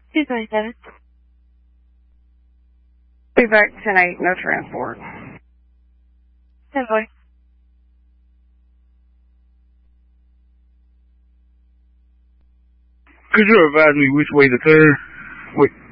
227. Feedback 10-8, no transport. 10-4. Could you advise me which way to turn? Wait.